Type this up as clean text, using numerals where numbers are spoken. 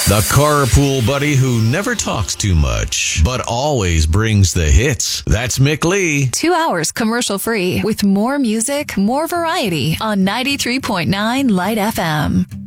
The carpool buddy who never talks too much, but always brings the hits. That's Mick Lee. 2 hours commercial free with more music, more variety on 93.9 Light FM.